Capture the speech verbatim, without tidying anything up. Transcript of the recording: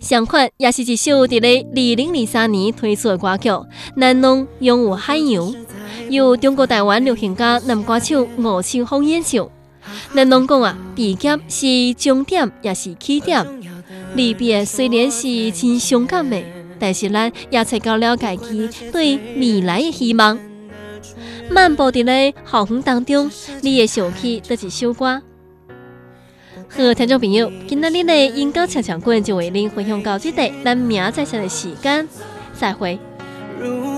相款也是一首伫咧二零二三年推出的歌曲《南农永有海洋》，由中国台湾流行家男歌手吴秋峰演唱。南农讲啊，地劫是终点，也是起点。离别虽然是真伤感的，但是咱也找到了家己对未来的希望。漫步伫咧浩远当中，你会想起倒一首歌？好，听众朋友，今仔日的音乐唱唱馆就为您分享到这里，咱明仔载的时间，再会。